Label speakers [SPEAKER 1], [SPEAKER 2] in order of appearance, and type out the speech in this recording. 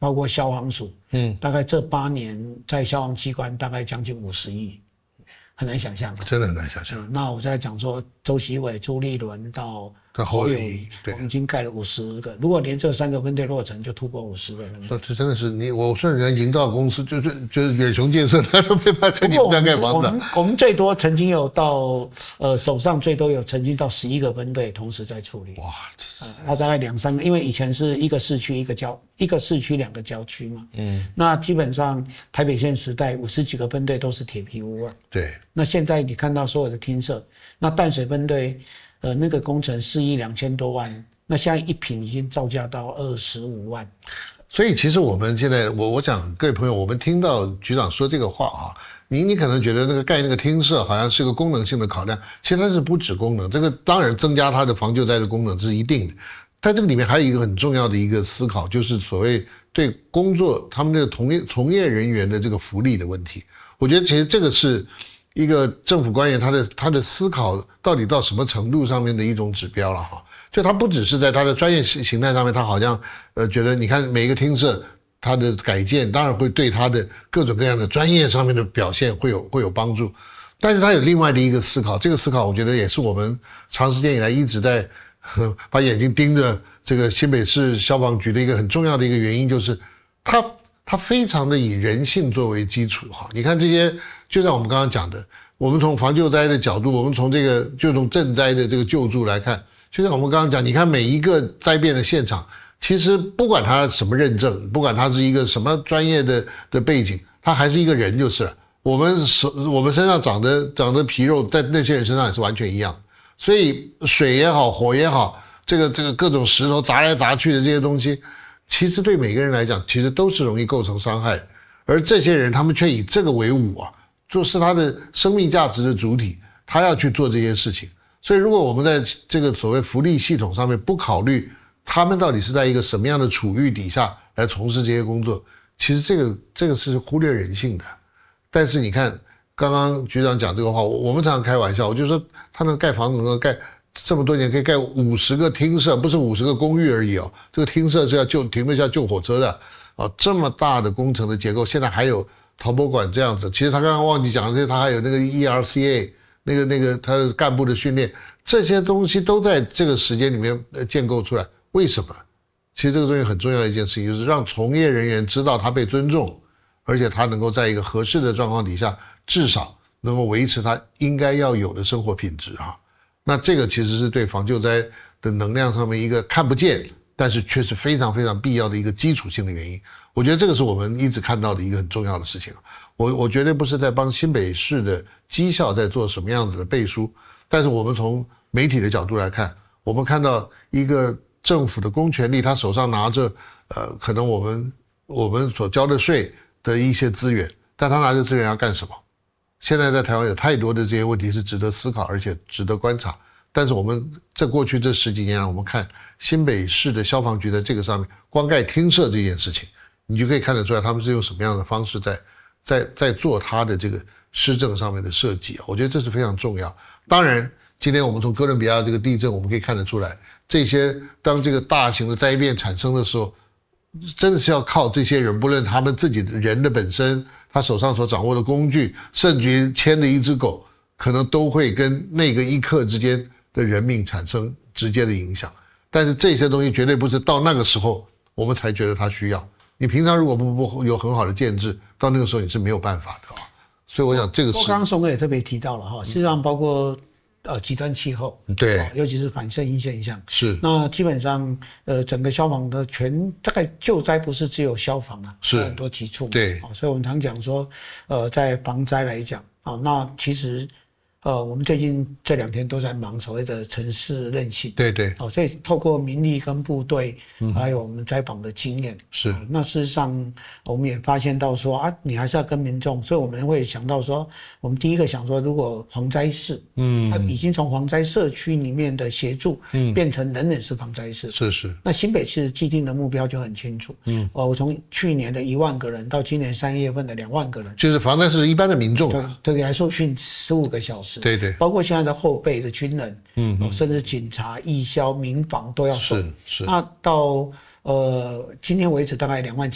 [SPEAKER 1] 包括消防署，大概这8年在消防机关大概将近50亿，很难想象，
[SPEAKER 2] 真的很难想象。
[SPEAKER 1] 那我在讲说，周习伟、朱立伦到侯友宜，我们已经盖了50个。如果连这3个分队落成，就突破50个分队。
[SPEAKER 2] 这真的是我算人家营造公司，就是远雄建设，他都没办法在你们家盖房子。
[SPEAKER 1] 我们最多曾经有到手上最多有曾经到11个分队同时在处理。
[SPEAKER 2] 哇，
[SPEAKER 1] 它大概2、3个，因为以前是一个市区一个市区2个郊区嘛。那基本上台北县时代50几个分队都是铁皮屋啊。
[SPEAKER 2] 对。
[SPEAKER 1] 那现在你看到所有的厅舍，那淡水分队。那个工程4亿2000多万，那现在一坪已经造价到25万。
[SPEAKER 2] 所以其实我们现在，我讲各位朋友，我们听到局长说这个话啊，你可能觉得那个盖那个厅舍好像是个功能性的考量，其实它是不止功能，这个当然增加它的防救灾的功能这是一定的，但这个里面还有一个很重要的一个思考，就是所谓对工作他们的从业人员的这个福利的问题。我觉得其实这个是一个政府官员他的思考到底到什么程度上面的一种指标了哈，就他不只是在他的专业形态上面，他好像觉得你看每一个厅舍他的改建当然会对他的各种各样的专业上面的表现会有帮助，但是他有另外的一个思考，这个思考我觉得也是我们长时间以来一直在把眼睛盯着这个新北市消防局的一个很重要的一个原因，就是他非常的以人性作为基础哈，你看这些。就像我们刚刚讲的，我们从防救灾的角度，我们从就从赈灾的这个救助来看，就像我们刚刚讲，你看每一个灾变的现场，其实不管他什么认证，不管他是一个什么专业的背景，他还是一个人就是了。我们身上长的皮肉，在那些人身上也是完全一样。所以水也好，火也好，这个各种石头砸来砸去的这些东西，其实对每个人来讲，其实都是容易构成伤害。而这些人，他们却以这个为伍啊。就是他的生命价值的主体，他要去做这些事情。所以如果我们在这个所谓福利系统上面不考虑他们到底是在一个什么样的处遇底下来从事这些工作，其实这个是忽略人性的。但是你看刚刚局长讲这个话，我们常常开玩笑，我就说他能盖房子能够盖这么多年，可以盖50个厅舍，不是50个公寓而已哦，这个厅舍是要停得下救火车的哦，这么大的工程的结构，现在还有陶博馆这样子，其实他刚刚忘记讲的是，他还有那个 ERCA 那个他的干部的训练，这些东西都在这个时间里面建构出来。为什么？其实这个东西很重要的一件事情，就是让从业人员知道他被尊重，而且他能够在一个合适的状况底下，至少能够维持他应该要有的生活品质哈。那这个其实是对防救灾的能量上面一个看不见，但是却是非常非常必要的一个基础性的原因。我觉得这个是我们一直看到的一个很重要的事情。我绝对不是在帮新北市的绩效在做什么样子的背书，但是我们从媒体的角度来看，我们看到一个政府的公权力，他手上拿着可能我们所交的税的一些资源，但他拿着资源要干什么？现在在台湾有太多的这些问题是值得思考，而且值得观察。但是我们在过去这10几年来，我们看新北市的消防局在这个上面光盖厅舍这件事情，你就可以看得出来他们是用什么样的方式在做他的这个施政上面的设计。我觉得这是非常重要。当然今天我们从哥伦比亚这个地震我们可以看得出来，这些当这个大型的灾变产生的时候，真的是要靠这些人，不论他们自己的人的本身，他手上所掌握的工具，甚至于牵的一只狗，可能都会跟那个一刻之间的人命产生直接的影响。但是这些东西绝对不是到那个时候我们才觉得它需要，你平常如果不有很好的建制，到那个时候你是没有办法的。所以我想这个是
[SPEAKER 1] 刚刚松哥也特别提到了哈，事实上包括极端气候，
[SPEAKER 2] 对，
[SPEAKER 1] 尤其是反圣婴现象，
[SPEAKER 2] 是。
[SPEAKER 1] 那基本上整个消防的大概救灾不是只有消防啊，
[SPEAKER 2] 是
[SPEAKER 1] 很多基础，
[SPEAKER 2] 对，
[SPEAKER 1] 所以我们常讲说在防灾来讲那其实我们最近这2天都在忙所谓的城市韧性，
[SPEAKER 2] 对对，
[SPEAKER 1] 所以透过民力跟部队，还有我们灾防的经验，
[SPEAKER 2] 是
[SPEAKER 1] 那事实上我们也发现到说你还是要跟民众，所以我们会想到说，我们第一个想说，如果防灾市，已经从防灾社区里面的协助，变成人人是防灾市，
[SPEAKER 2] 是，
[SPEAKER 1] 那新北市既定的目标就很清楚，我从去年的1万个人到今年3月份的2万个人，
[SPEAKER 2] 就是防灾是一般的民众，
[SPEAKER 1] 对，来受训15个小时。
[SPEAKER 2] 对对，
[SPEAKER 1] 包括现在的后备的军人，甚至警察、义消、民防都要受。
[SPEAKER 2] 是。
[SPEAKER 1] 那到今天为止大概2万。